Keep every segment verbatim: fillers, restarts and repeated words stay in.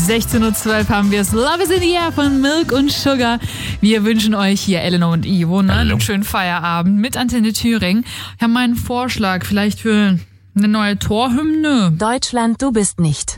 sechzehn Uhr zwölf haben wir es. Love is in the air von Milk und Sugar. Wir wünschen euch hier, Eleanor und Ivo, ne, einen schönen Feierabend mit Antenne Thüringen. Wir haben einen Vorschlag, vielleicht für eine neue Torhymne. Deutschland, du bist nicht.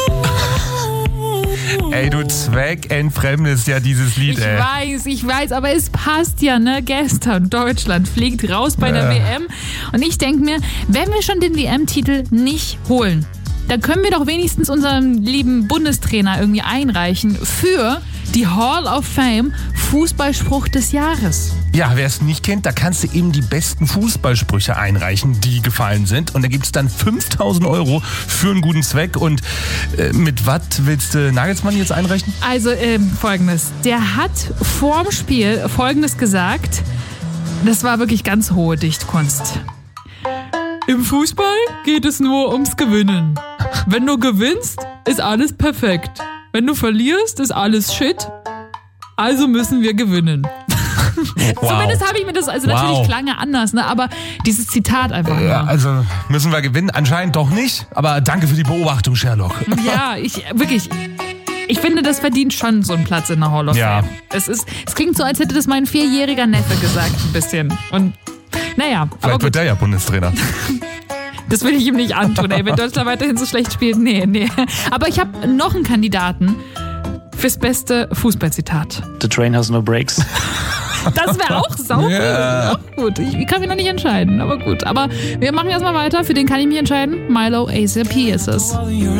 Ey, du zweckentfremdest ja dieses Lied, Ich ey. weiß, ich weiß, aber es passt ja, ne? Gestern, Deutschland fliegt raus bei der Ja. W M. Und ich denke mir, wenn wir schon den W M-Titel nicht holen, dann können wir doch wenigstens unseren lieben Bundestrainer irgendwie einreichen für die Hall of Fame Fußballspruch des Jahres. Ja, wer es nicht kennt, da kannst du eben die besten Fußballsprüche einreichen, die gefallen sind. Und da gibt's dann fünftausend Euro für einen guten Zweck. Und äh, mit was willst du Nagelsmann jetzt einreichen? Also ähm, folgendes, der hat vorm Spiel folgendes gesagt, das war wirklich ganz hohe Dichtkunst. Im Fußball geht es nur ums Gewinnen. Wenn du gewinnst, ist alles perfekt. Wenn du verlierst, ist alles Shit. Also müssen wir gewinnen. Wow. Zumindest habe ich mir das, also Wow. natürlich klang er anders, ne? Aber dieses Zitat einfach Ja, nur. also müssen wir gewinnen? Anscheinend doch nicht. Aber danke für die Beobachtung, Sherlock. Ja, ich wirklich. Ich finde, das verdient schon so einen Platz in der Hall of Ja. Fame. Es ist, es klingt so, als hätte das mein vierjähriger Neffe gesagt, ein bisschen. Und naja, aber Vielleicht gut, wird der ja Bundestrainer. das will ich ihm nicht antun, ey. Wenn Deutschland weiterhin so schlecht spielt, nee, nee. Aber ich habe noch einen Kandidaten fürs beste Fußballzitat. The train has no brakes. Das wäre auch sauber. Ja. Auch gut. Ich, ich kann mich noch nicht entscheiden, aber gut. Aber wir machen erstmal weiter. Für den kann ich mich entscheiden. Milo A C P ist es.